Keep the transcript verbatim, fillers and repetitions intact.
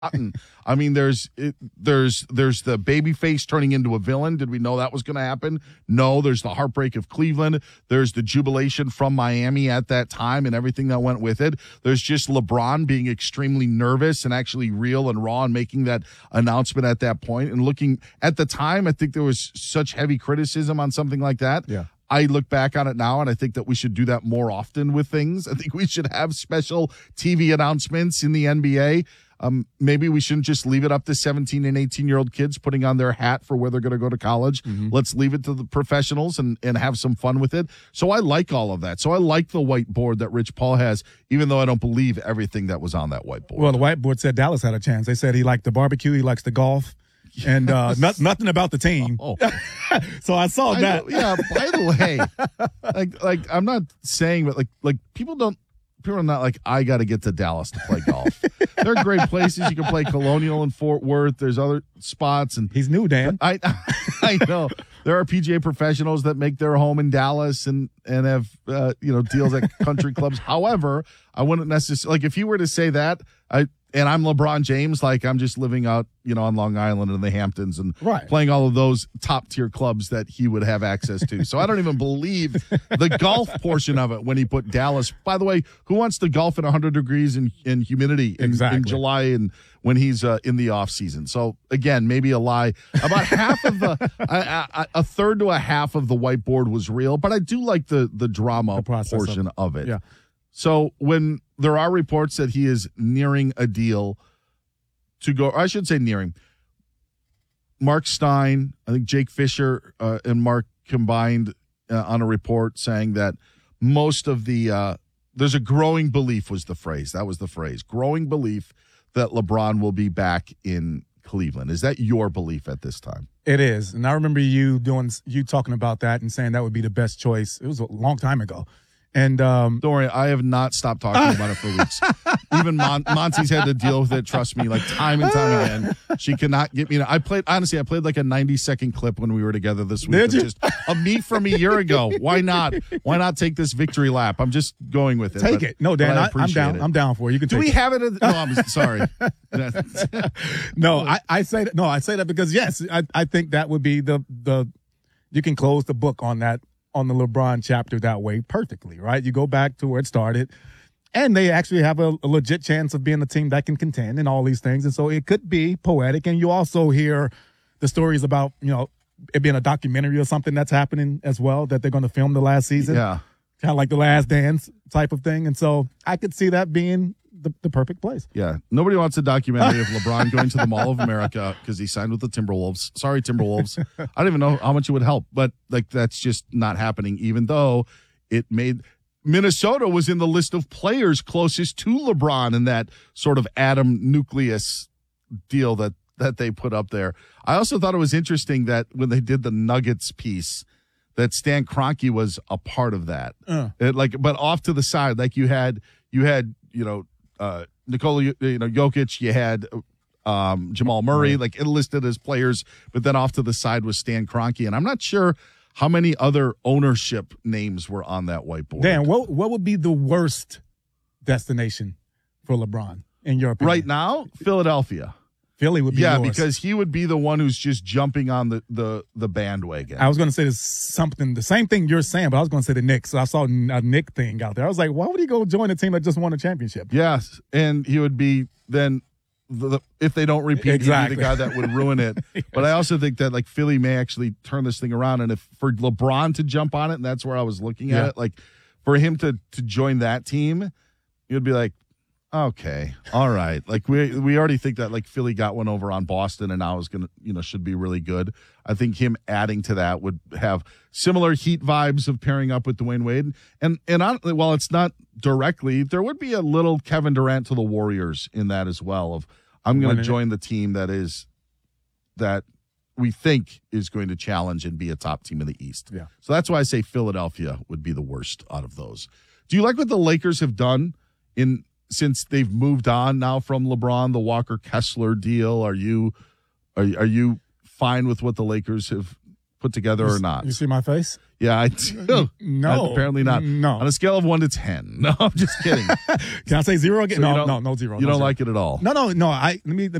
I mean, there's it, there's there's the baby face turning into a villain. Did we know that was going to happen? No. There's the heartbreak of Cleveland. There's the jubilation from Miami at that time and everything that went with it. There's just LeBron being extremely nervous and actually real and raw and making that announcement at that point. And looking at the time, I think there was such heavy criticism on something like that. Yeah. I look back on it now, and I think that we should do that more often with things. I think we should have special T V announcements in the N B A. Um, maybe we shouldn't just leave it up to seventeen and eighteen-year-old kids putting on their hat for where they're going to go to college. Mm-hmm. Let's leave it to the professionals and, and have some fun with it. So I like all of that. So I like the whiteboard that Rich Paul has, even though I don't believe everything that was on that whiteboard. Well, the whiteboard said Dallas had a chance. They said he liked the barbecue, he likes the golf, and uh, not, nothing about the team. Oh. So I saw I, that. Yeah, by the way, like, like I'm not saying, but like, like people don't, people are not like, I got to get to Dallas to play golf. There are great places. You can play Colonial and Fort Worth. There's other spots. And he's new, Dan. I I know. There are P G A professionals that make their home in Dallas and, and have, uh, you know, deals at country clubs. However, I wouldn't necessarily, like if you were to say that, I, and I'm LeBron James, like I'm just living out, you know, on Long Island and the Hamptons and right. playing all of those top tier clubs that he would have access to. So I don't even believe the golf portion of it when he put Dallas. By the way, who wants to golf at one hundred degrees in, in humidity in, exactly. in July and when he's uh, in the off season? So again, maybe a lie. About half of the, a, a, a third to a half of the whiteboard was real, but I do like the the drama the portion of of it. Yeah. So when there are reports that he is nearing a deal to go, or I should say nearing, Mark Stein, I think Jake Fisher uh, and Mark combined uh, on a report saying that most of the, uh, there's a growing belief was the phrase. That was the phrase. Growing belief that LeBron will be back in Cleveland. Is that your belief at this time? It is. And I remember you doing, you talking about that and saying that would be the best choice. It was a long time ago. And um, don't worry, I have not stopped talking about it for weeks. Even Mon- Monty's had to deal with it. Trust me, like time and time again. She cannot get me. To, I played honestly. I played like a ninety second clip when we were together this week. Did you? Just a me from a year ago. Why not? Why not take this victory lap? I'm just going with it. Take but, it. No, Dan, I, I'm down. It. I'm down for it. You can. Do take we it. have it? In, no, I'm sorry. no, I, I say that. No, I say that because yes, I, I think that would be the the. You can close the book on that. On the LeBron chapter that way perfectly, right? You go back to where it started, and they actually have a, a legit chance of being a team that can contend and all these things. And so it could be poetic. And you also hear the stories about, you know, it being a documentary or something that's happening as well, that they're going to film the last season. Yeah. Kind of like the Last Dance type of thing. And so I could see that being the, the perfect place. Yeah. Nobody wants a documentary of LeBron going to the Mall of America because he signed with the Timberwolves. Sorry, Timberwolves. I don't even know how much it would help, but like that's just not happening, even though it made Minnesota was in the list of players closest to LeBron in that sort of atom nucleus deal that, that they put up there. I also thought it was interesting that when they did the Nuggets piece, that Stan Kroenke was a part of that. Uh. It, like, but off to the side, like you had, you had, you know, Uh, Nikola, you know, Jokic, you had um, Jamal Murray, like it listed as players, but then off to the side was Stan Kroenke, and I'm not sure how many other ownership names were on that whiteboard. Dan, what what would be the worst destination for LeBron in your opinion? Right now, Philadelphia. Philly would be yeah, yours. because he would be the one who's just jumping on the the, the bandwagon. I was going to say this something, the same thing you're saying, but I was going to say the Knicks. So I saw a Knick thing out there. I was like, why would he go join a team that just won a championship? Yes, and he would be then, the, the, if they don't repeat, exactly. he'd be the guy that would ruin it. Yes. But I also think that like Philly may actually turn this thing around, and if for LeBron to jump on it, and that's where I was looking at yeah. it, like for him to to join that team, you'd be like, okay, all right. Like we we already think that like Philly got one over on Boston and now is gonna, you know, should be really good. I think him adding to that would have similar Heat vibes of pairing up with Dwayne Wade. And and on, while it's not directly, there would be a little Kevin Durant to the Warriors in that as well. Of I'm going to join the team that is that we think is going to challenge and be a top team in the East. Yeah. So that's why I say Philadelphia would be the worst out of those. Do you like what the Lakers have done in? Since they've moved on now from LeBron, the Walker Kessler deal, are you are, are you fine with what the Lakers have put together or not. You see my face? Yeah, I do. No. Apparently not. No. On a scale of one to ten. No, I'm just kidding. Can I say zero again? So you no, don't- no, no zero. You no don't zero. like it at all. No, no, no. I let me.